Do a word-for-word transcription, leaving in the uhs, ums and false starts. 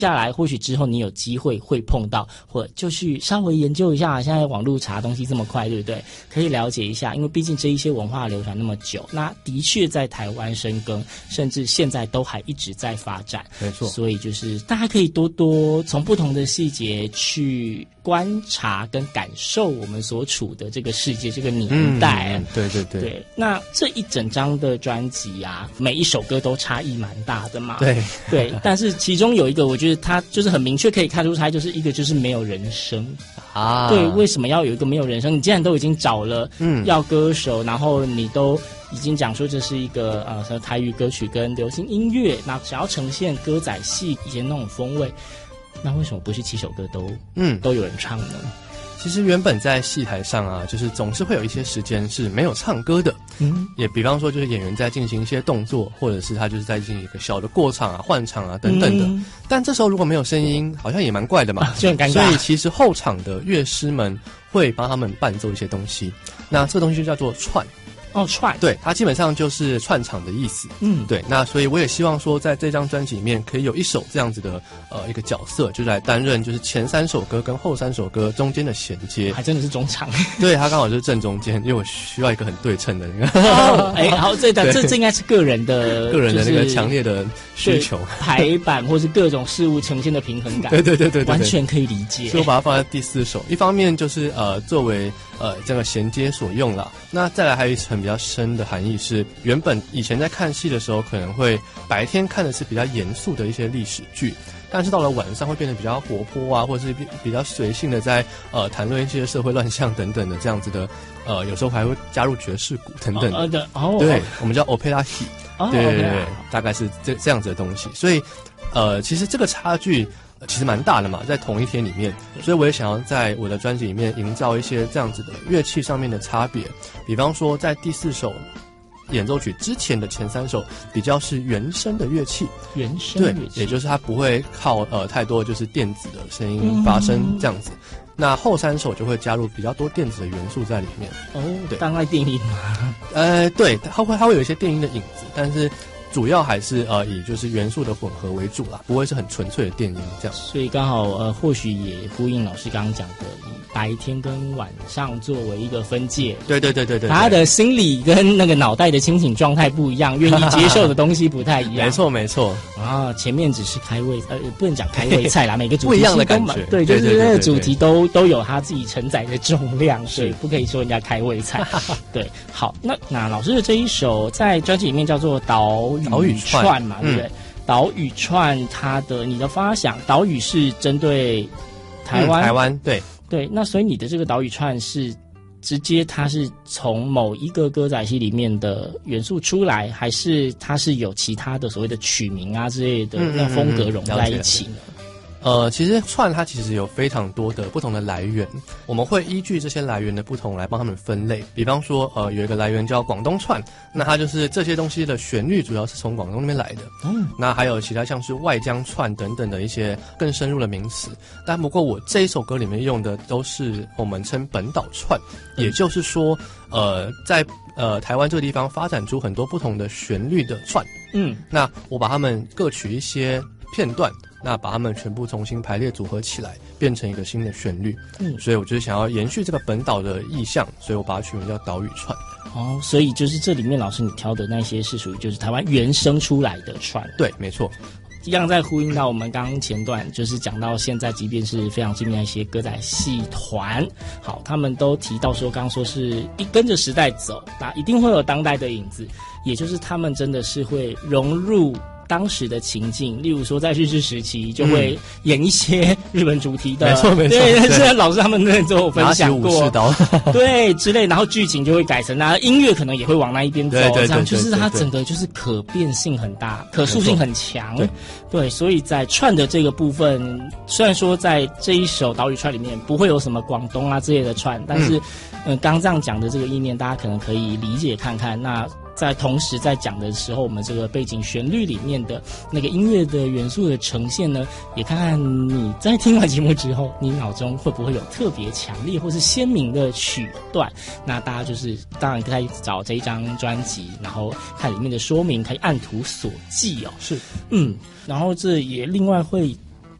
下来或许之后你有机会会碰到，或就去稍微研究一下，现在网络查东西这么快，对不对？可以了解一下，因为毕竟这一些文化流传那么久，那的确在台湾深耕，甚至现在都还一直在发展， 没错。 所以就是大家可以多多从不同的细节去观察跟感受我们所处的这个世界这个年代、 嗯、对对对对。那这一整张的专辑啊，每一首歌都差异蛮大的嘛， 对对，但是其中有一个我觉得它就是很明确可以看出它就是一个就是没有人声啊。 对，为什么要有一个没有人声？你既然都已经找了嗯要歌手，然后你都已经讲说这是一个呃什么台语歌曲跟流行音乐，那想要呈现歌仔戏以前那种风味，那为什么不是七首歌都嗯都有人唱呢？ 其实原本在戏台上啊，就是总是会有一些时间是没有唱歌的，嗯，也比方说就是演员在进行一些动作，或者是他就是在进行一个小的过场啊、换场啊等等的、嗯。但这时候如果没有声音，好像也蛮怪的嘛， 啊、就很尴尬。 所以其实后场的乐师们会帮他们伴奏一些东西，那这个东西就叫做串。 哦，串， 对，它基本上就是串场的意思。嗯，对。那所以我也希望说，在这张专辑里面，可以有一首这样子的呃一个角色，就是来担任就是前三首歌跟后三首歌中间的衔接， 还真的是中场。 对，他刚好就是正中间，因为我需要一个很对称的那个。 哦，哎，好，这这这应该是个人的， 个人的那个强烈的需求， 排版或是各种事物呈现的平衡感。 对对对 对, 对, 对， 完全可以理解。 所以我把它放在第四首，一方面就是呃作为呃这个衔接所用啦，那再来还有一层比较深的含义是，原本以前在看戏的时候，可能会白天看的是比较严肃的一些历史剧，但是到了晚上会变得比较活泼啊，或者是比较随性的在呃谈论一些社会乱象等等的这样子的，呃有时候还会加入爵士鼓等等的， 哦哦、 对，我们叫 opera戏， 哦、 对对对， okay. 大概是这这样子的东西，所以呃其实这个差距。其实蛮大的嘛，在同一天里面，所以我也想要在我的专辑里面营造一些这样子的乐器上面的差别。比方说，在第四首演奏曲之前的前三首比较是原声的乐器， 原声乐器， 对，也就是它不会靠呃太多就是电子的声音发声这样子。嗯、那后三首就会加入比较多电子的元素在里面。 哦，对，当然电音嘛。 呃，对，它会它会有一些电音的影子，但是。主要还是呃以就是元素的混合为主啦，不会是很纯粹的电音这样。 所以刚好呃或许也呼应老师刚刚讲的，以白天跟晚上作为一个分界。 对对对对 对, 对。 他的心理跟那个脑袋的清醒状态不一样，愿意接受的东西不太一样。 没错没错。 啊，前面只是开胃呃不能讲开胃菜啦，每个主题不一样的感觉。 对，就是那个主题都都有他自己承载的重量，所以不可以说人家开胃菜。对，好，那那老师的这一首在专辑里面叫做岛。岛屿串嘛，对不对？嗯、岛屿串，它的你的发想，岛屿是针对台湾、 嗯，台湾对对。那所以你的这个岛屿串是直接它是从某一个歌仔戏里面的元素出来，还是它是有其他的所谓的曲名啊之类的那风格融在一起呢？ 呃，其实串它其实有非常多的不同的来源，我们会依据这些来源的不同来帮他们分类。比方说，呃，有一个来源叫广东串，那它就是这些东西的旋律主要是从广东那边来的。嗯，那还有其他像是外江串等等的一些更深入的名词。但不过我这一首歌里面用的都是我们称本岛串，嗯、也就是说，呃，在呃台湾这个地方发展出很多不同的旋律的串。嗯，那我把它们各取一些片段。那把它们全部重新排列组合起来，变成一个新的旋律。嗯，所以我就是想要延续这个本岛的意象，所以我把它取名叫岛屿串。 哦，所以就是这里面老师你挑的那些是属于就是台湾原生出来的串。 对，没错。 一样在呼应到我们刚刚前段，就是讲到现在，即便是非常知名的一些歌仔戏团，好，他们都提到说，刚刚说是一跟着时代走，那一定会有当代的影子，也就是他们真的是会融入。当时的情境，例如说在日治时期就会演一些日本主题的， 没错没错， 对，现在老师他们那都有分享过， 拿起武士刀， 对之类，然后剧情就会改成那音乐可能也会往那一边走， 对对对对对对， 这样就是它整个就是可变性很大，可塑性很强，对对，所以在串的这个部分，虽然说在这一首岛屿串里面不会有什么广东啊之类的串，但是嗯，刚、呃、这样讲的这个意念，大家可能可以理解看看。那在同时在讲的时候，我们这个背景旋律里面的那个音乐的元素的呈现呢，也看看你在听完节目之后，你脑中会不会有特别强烈或是鲜明的曲段。那大家就是当然可以找这一张专辑，然后看里面的说明，可以按图索骥哦。 是， 嗯，然后这也另外会